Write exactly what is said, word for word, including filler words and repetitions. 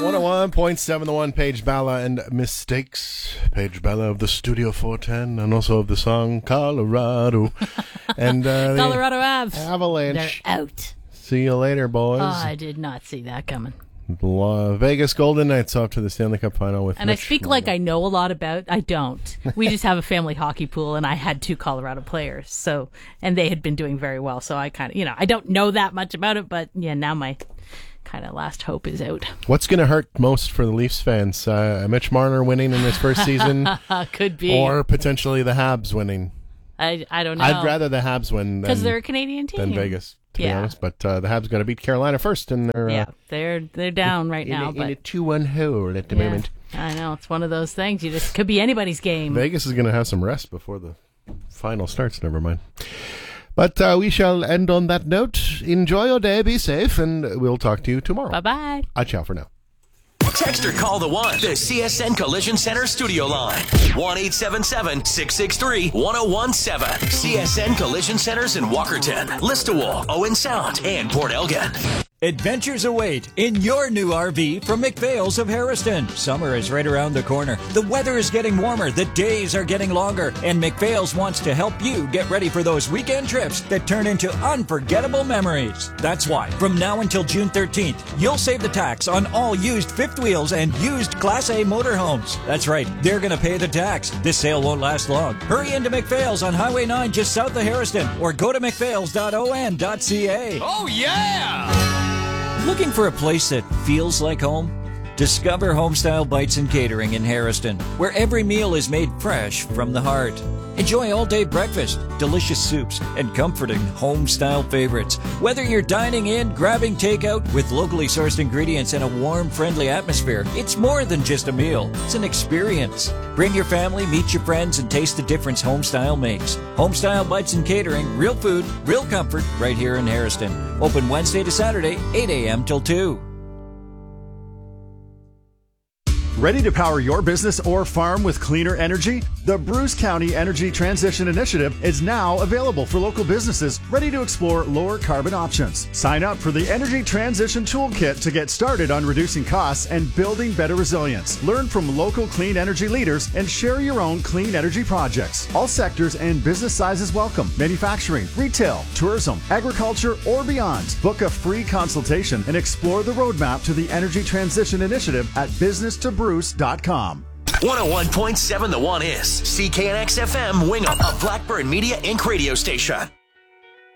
one oh one point seven The One, Paige Balla and Mistakes. Paige Balla of the Studio four ten and also of the song Colorado. and uh, Colorado Avs. Avalanche. They're out. See you later, boys. Oh, I did not see that coming. Uh, Vegas Golden Knights off to the Stanley Cup final with And Mitch I speak like I know a lot about. I don't. We just have a family hockey pool, and I had two Colorado players, so and they had been doing very well. So I kind of, you know, I don't know that much about it, but yeah, now my kind of last hope is out. What's going to hurt most for the Leafs fans? Uh, Mitch Marner winning in his first season, could be, or potentially the Habs winning. I I don't know. I'd rather the Habs win because they're a Canadian team than Vegas. To yeah. be honest, but uh, the Habs got to beat Carolina first, and they're yeah, uh, they're they're down right in, now. in, but in a two-one hole at the yeah, moment. I know it's one of those things. You just could be anybody's game. Vegas is going to have some rest before the final starts. Never mind. But uh, we shall end on that note. Enjoy your day, be safe, and we'll talk to you tomorrow. Bye bye. A ciao for now. Text or call the one, the C S N Collision Center studio line. one eight seven seven, six six three, one oh one seven. C S N Collision Centers in Walkerton, Listowel, Owen Sound, and Port Elgin. Adventures await in your new R V from McPhail's of Harrison. Summer is right around the corner. The weather is getting warmer. The days are getting longer. And McPhail's wants to help you get ready for those weekend trips that turn into unforgettable memories. That's why, from now until June thirteenth, you'll save the tax on all used fifth wheels and used Class A motorhomes. That's right. They're going to pay the tax. This sale won't last long. Hurry into McPhail's on Highway nine just south of Harrison or go to mcphails dot o n dot c a. Oh, yeah! Looking for a place that feels like home? Discover Homestyle Bites and Catering in Harrison, where every meal is made fresh from the heart. Enjoy all-day breakfast, delicious soups, and comforting home-style favorites. Whether you're dining in, grabbing takeout, with locally sourced ingredients and a warm, friendly atmosphere, it's more than just a meal. It's an experience. Bring your family, meet your friends, and taste the difference Homestyle makes. Homestyle Bites and Catering, real food, real comfort, right here in Harrison. Open Wednesday to Saturday, eight a.m. till two. Ready to power your business or farm with cleaner energy? The Bruce County Energy Transition Initiative is now available for local businesses ready to explore lower carbon options. Sign up for the Energy Transition Toolkit to get started on reducing costs and building better resilience. Learn from local clean energy leaders and share your own clean energy projects. All sectors and business sizes welcome. Manufacturing, retail, tourism, agriculture, or beyond. Book a free consultation and explore the roadmap to the Energy Transition Initiative at business to bruce dot com. one oh one point seven The One is C K N X F M Wingham, a Blackburn Media Incorporated radio station.